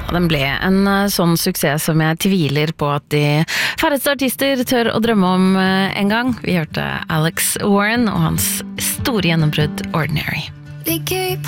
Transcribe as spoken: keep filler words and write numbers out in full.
Og den ble en sånn suksess som jeg tviler på at de færreste artister tør å drømme om en gang. Vi hørte Alex Warren og hans store gjennombrudd Ordinary.